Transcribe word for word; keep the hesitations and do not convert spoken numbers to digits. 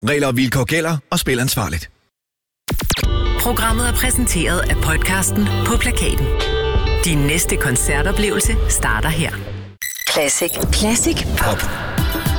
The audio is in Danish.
Regler og vilkår gælder, og spil ansvarligt. Programmet er præsenteret af podcasten På Plakaten. Din næste koncertoplevelse starter her. Classic. Classic Pop.